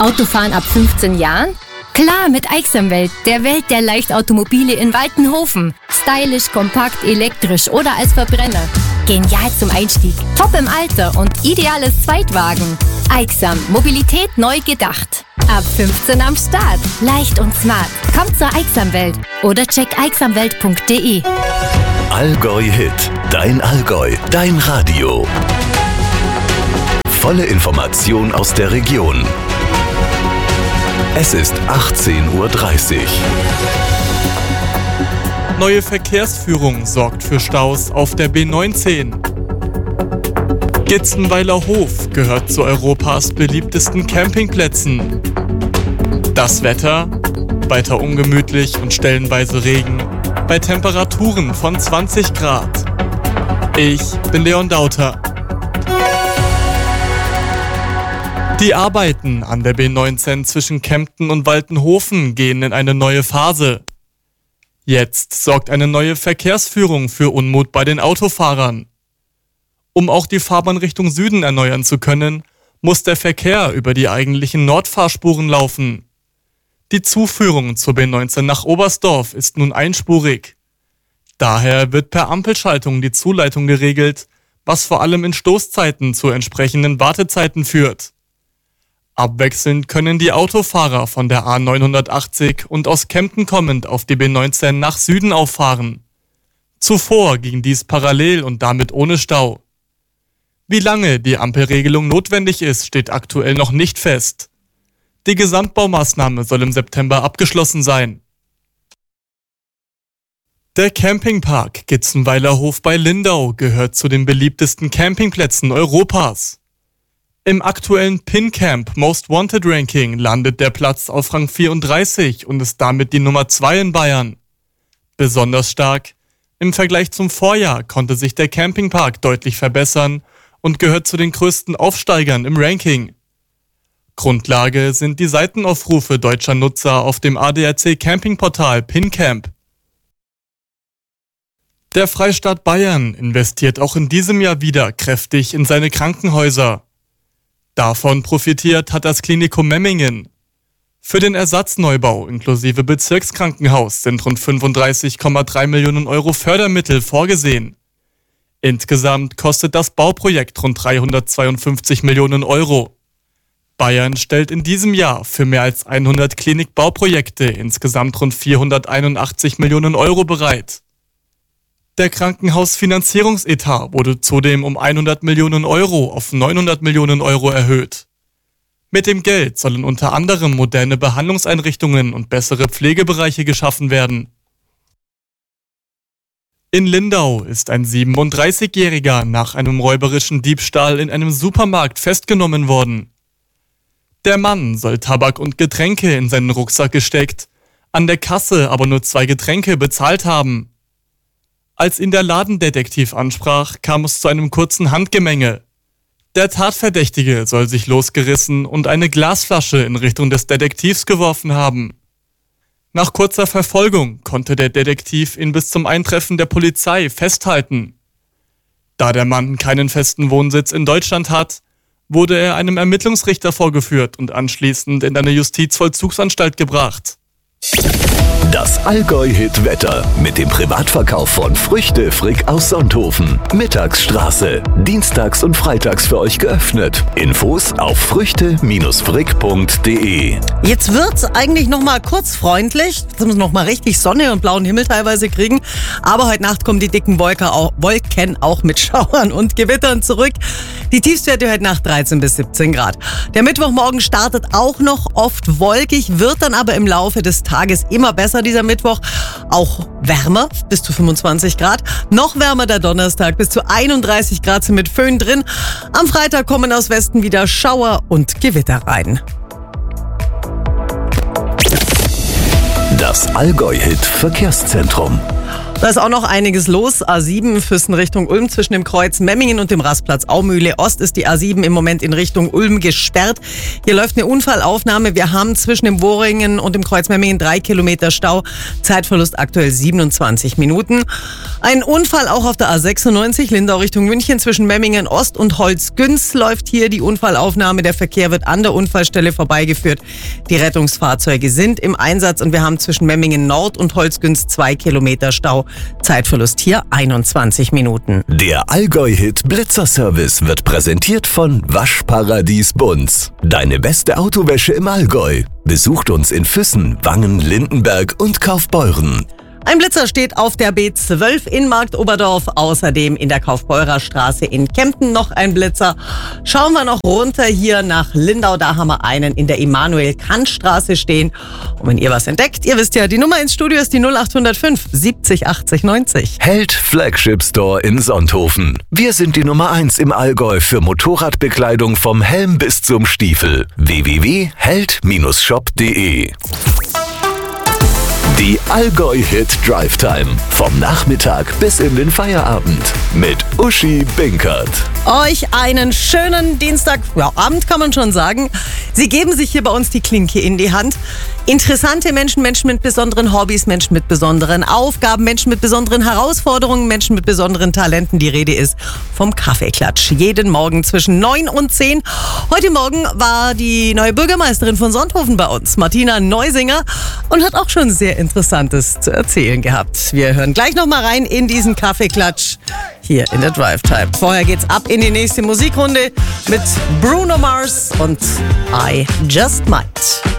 Autofahren ab 15 Jahren? Klar, mit Aixamwelt, der Welt der Leichtautomobile in Waltenhofen. Stylisch, kompakt, elektrisch oder als Verbrenner. Genial zum Einstieg, top im Alter und ideales Zweitwagen. Aixam, Mobilität neu gedacht. Ab 15 am Start, leicht und smart. Kommt zur Aixamwelt oder check aixamwelt.de. Allgäu Hit, dein Allgäu, dein Radio. Volle Information aus der Region. Es ist 18:30 Uhr. Neue Verkehrsführung sorgt für Staus auf der B19. Gitzenweiler Hof gehört zu Europas beliebtesten Campingplätzen. Das Wetter? Weiter ungemütlich und stellenweise Regen, bei Temperaturen von 20 Grad. Ich bin Leon Dauter. Die Arbeiten an der B19 zwischen Kempten und Waltenhofen gehen in eine neue Phase. Jetzt sorgt eine neue Verkehrsführung für Unmut bei den Autofahrern. Um auch die Fahrbahn Richtung Süden erneuern zu können, muss der Verkehr über die eigentlichen Nordfahrspuren laufen. Die Zuführung zur B19 nach Oberstdorf ist nun einspurig. Daher wird per Ampelschaltung die Zuleitung geregelt, was vor allem in Stoßzeiten zu entsprechenden Wartezeiten führt. Abwechselnd können die Autofahrer von der A980 und aus Kempten kommend auf die B19 nach Süden auffahren. Zuvor ging dies parallel und damit ohne Stau. Wie lange die Ampelregelung notwendig ist, steht aktuell noch nicht fest. Die Gesamtbaumaßnahme soll im September abgeschlossen sein. Der Campingpark Gitzenweiler Hof bei Lindau gehört zu den beliebtesten Campingplätzen Europas. Im aktuellen PinCamp Most Wanted Ranking landet der Platz auf Rang 34 und ist damit die Nummer 2 in Bayern. Besonders stark: im Vergleich zum Vorjahr konnte sich der Campingpark deutlich verbessern und gehört zu den größten Aufsteigern im Ranking. Grundlage sind die Seitenaufrufe deutscher Nutzer auf dem ADAC Campingportal PinCamp. Der Freistaat Bayern investiert auch in diesem Jahr wieder kräftig in seine Krankenhäuser. Davon profitiert hat das Klinikum Memmingen. Für den Ersatzneubau inklusive Bezirkskrankenhaus sind rund 35,3 Millionen Euro Fördermittel vorgesehen. Insgesamt kostet das Bauprojekt rund 352 Millionen Euro. Bayern stellt in diesem Jahr für mehr als 100 Klinikbauprojekte insgesamt rund 481 Millionen Euro bereit. Der Krankenhausfinanzierungsetat wurde zudem um 100 Millionen Euro auf 900 Millionen Euro erhöht. Mit dem Geld sollen unter anderem moderne Behandlungseinrichtungen und bessere Pflegebereiche geschaffen werden. In Lindau ist ein 37-Jähriger nach einem räuberischen Diebstahl in einem Supermarkt festgenommen worden. Der Mann soll Tabak und Getränke in seinen Rucksack gesteckt, an der Kasse aber nur 2 Getränke bezahlt haben. Als ihn der Ladendetektiv ansprach, kam es zu einem kurzen Handgemenge. Der Tatverdächtige soll sich losgerissen und eine Glasflasche in Richtung des Detektivs geworfen haben. Nach kurzer Verfolgung konnte der Detektiv ihn bis zum Eintreffen der Polizei festhalten. Da der Mann keinen festen Wohnsitz in Deutschland hat, wurde er einem Ermittlungsrichter vorgeführt und anschließend in eine Justizvollzugsanstalt gebracht. Das Allgäu-Hit-Wetter mit dem Privatverkauf von Früchte Frick aus Sonthofen. Mittagsstraße. Dienstags und freitags für euch geöffnet. Infos auf früchte-frick.de. Jetzt wird's eigentlich nochmal kurz freundlich. Jetzt müssen wir nochmal richtig Sonne und blauen Himmel teilweise kriegen. Aber heute Nacht kommen die dicken Wolken auch mit Schauern und Gewittern zurück. Die Tiefstwerte heute Nacht 13 bis 17 Grad. Der Mittwochmorgen startet auch noch oft wolkig, wird dann aber im Laufe des Tages immer besser, dieser Mittwoch. Auch wärmer, bis zu 25 Grad. Noch wärmer der Donnerstag, bis zu 31 Grad sind mit Föhn drin. Am Freitag kommen aus Westen wieder Schauer und Gewitter rein. Das Allgäu-Hit Verkehrszentrum. Da ist auch noch einiges los. A7 Füssen Richtung Ulm zwischen dem Kreuz Memmingen und dem Rastplatz Aumühle Ost ist die A7 im Moment in Richtung Ulm gesperrt. Hier läuft eine Unfallaufnahme. Wir haben zwischen dem Wohringen und dem Kreuz Memmingen 3 Kilometer Stau. Zeitverlust aktuell 27 Minuten. Ein Unfall auch auf der A96 Lindau Richtung München zwischen Memmingen Ost und Holzgünz läuft hier die Unfallaufnahme. Der Verkehr wird an der Unfallstelle vorbeigeführt. Die Rettungsfahrzeuge sind im Einsatz und wir haben zwischen Memmingen Nord und Holzgünz 2 Kilometer Stau. Zeitverlust hier 21 Minuten. Der Allgäu-Hit Blitzer-Service wird präsentiert von Waschparadies Bunz. Deine beste Autowäsche im Allgäu. Besucht uns in Füssen, Wangen, Lindenberg und Kaufbeuren. Ein Blitzer steht auf der B12 in Marktoberdorf, außerdem in der Kaufbeurer Straße in Kempten noch ein Blitzer. Schauen wir noch runter hier nach Lindau, da haben wir einen in der Immanuel-Kant-Straße stehen. Und wenn ihr was entdeckt, ihr wisst ja, die Nummer ins Studio ist die 0805 70 80 90. Held Flagship Store in Sonthofen. Wir sind die Nummer 1 im Allgäu für Motorradbekleidung vom Helm bis zum Stiefel. www.held-shop.de. Die Allgäu-Hit Drive Time. Vom Nachmittag bis in den Feierabend. Mit Uschi Binkert. Euch einen schönen Dienstagabend, kann man schon sagen. Sie geben sich hier bei uns die Klinke in die Hand. Interessante Menschen, Menschen mit besonderen Hobbys, Menschen mit besonderen Aufgaben, Menschen mit besonderen Herausforderungen, Menschen mit besonderen Talenten. Die Rede ist vom Kaffeeklatsch. Jeden Morgen zwischen 9 und 10. Heute Morgen war die neue Bürgermeisterin von Sonthofen bei uns, Martina Neusinger, und hat auch schon sehr Interessantes zu erzählen gehabt. Wir hören gleich noch mal rein in diesen Kaffeeklatsch hier in der Drive Time. Vorher geht's ab in die nächste Musikrunde mit Bruno Mars und I Just Might.